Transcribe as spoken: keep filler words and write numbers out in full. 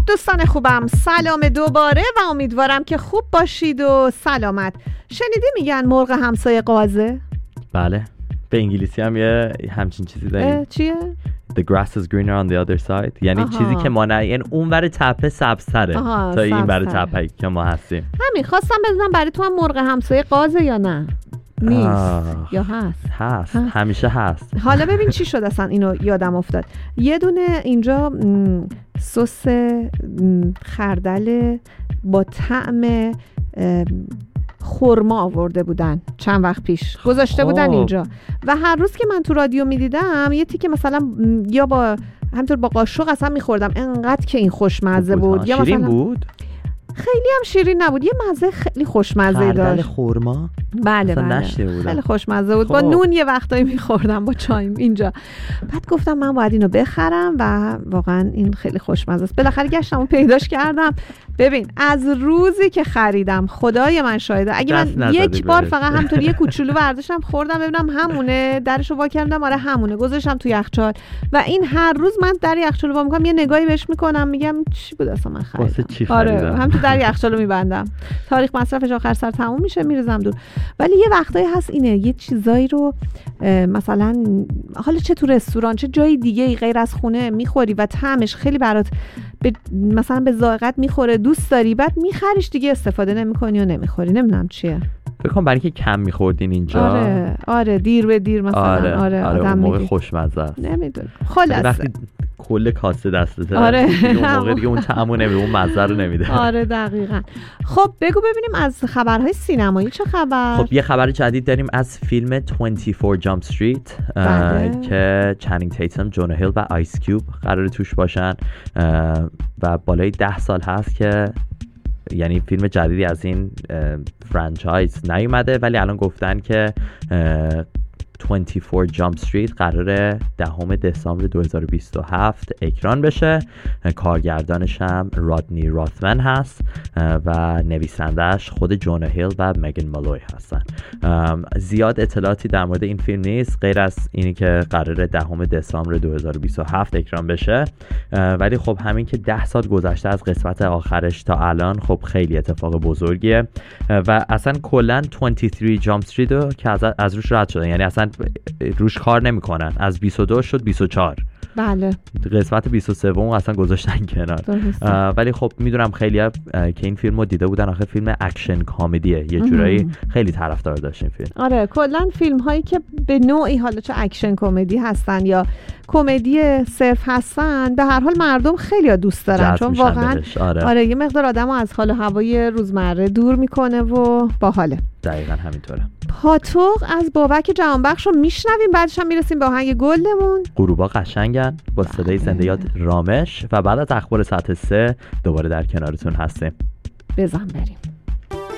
دوستان خوبم، سلام دوباره و امیدوارم که خوب باشید و سلامت. شنیدی میگن مرغ همسایه قازه؟ بله، به انگلیسی هم یه همچین چیزی داریم. چیه؟ The grass is greener on the other side. یعنی آها. چیزی که ما نه، یعنی اون ور تپه سبزتره تا این ور تپه که ما هستیم. همین خواستم بدونم برای تو هم مرغ همسایه قازه یا نه؟ نیست آه. یا هست؟ هست همیشه هست. حالا ببین چی شد اصلا، اینو یادم افتاد. یه دونه اینجا سس خردل با طعم خرما آورده بودن چند وقت پیش، گذاشته خوب. بودن اینجا و هر روز که من تو رادیو میدیدم یه تیکه مثلا یا با همطور با قاشق اصلا میخوردم، انقدر که این خوشمزه بود, بود. یا شیرین مثلا بود؟ خیلی هم شیرین نبود، یه مزه خیلی خوشمزه داشت. خردل خرما؟ بله بله خیلی خوشمزه بود. خوب. با نون یه وقتایی میخوردم با چای اینجا. بعد گفتم من باید اینو بخرم و واقعا این خیلی خوشمزه است. بالاخره گشتم و پیداش کردم. ببین از روزی که خریدم خدای من شاهده، اگه من یک بار فقط همطور یه کوچولو برداشتم خوردم ببینم همونه، درشو وا کردم آره همونه، گذاشتم تو یخچال و این هر روز من در یخچال وا میکنم یه نگاهی بهش میکنم میگم چی بود اصلا من خریدم. آره هم تو در یخچالو میبندم، تاریخ مصرفش آخر سر تموم میشه میریزم دور. ولی یه وقتایی هست اینه یه چیزایی رو مثلا حالا چه تو رستوران چه جای دیگه غیر از خونه میخوری و طعمش خیلی برات به مثلا به ذائقت میخوره، دوست داری، بعد میخریش دیگه استفاده نمیکنی و نمیخوری. نمیدونم چیه، فکر کنم برای اینکه کم میخوردین اینجا. آره آره دیر به دیر مثلا. آره آره, آره آدم اون موقع خوشمزه است. نمیدونم خلاص وقتی کل کاسه دستته آره اون موقع دیگه اون طعمو نمیده، اون مزه رو نمیده. آره دقیقاً. خب بگو ببینیم از خبرهای سینمایی چه خبر؟ خب یه خبر جدید داریم از فیلم بیست و چهار جامپ استریت که چنینگ تیتم، جونا هیل و آیس کیوب قراره توش باشن و بالای ده سال هست که یعنی فیلم جدیدی از این فرانچایز نیومده، ولی الان گفتن که بیست و چهار جامپ استریت قراره دهم دسامبر دو هزار و بیست و هفت اکران بشه. کارگردانش هم رادنی راتمن هست و نویسندهش خود جونا هیل و مگن مالوی هستن. زیاد اطلاعاتی در مورد این فیلم نیست غیر از اینی که قراره دهم دسامبر دو هزار و بیست و هفت اکران بشه، ولی خب همین که ده سال گذشته از قسمت آخرش تا الان خب خیلی اتفاق بزرگیه و اصلا کلا بیست و سه جامپ استریت رو که از, از روش رد شدن، یعنی اصلا روش کار نمیکنن، از بیست و دو شد بیست و چهار. بله قسمت بیست و سه اصلا گذاشتن کنار. ولی خب میدونم خیلی‌ها که این فیلمو دیده بودن، آخه فیلم اکشن کمدیه، یه جورایی خیلی طرفدار داشت این فیلم. آره کلا فیلم هایی که به نوعی حالا چه اکشن کمدی هستن یا کمدی صرف هستن، به هر حال مردم خیلی دوست دارن چون واقعا آره. آره یه مقدار آدمو از حال و هوای روزمره دور میکنه و باحاله. دقیقاً همینطوره. پاتوق از بابک جهانبخش رو میشنویم، بعدش هم میرسیم به آهنگ گلدمون. غروبا قشنگن با صدای زنده یاد رامش و بعد از اخبار ساعت سه دوباره در کنارتون هستیم. بزن بریم.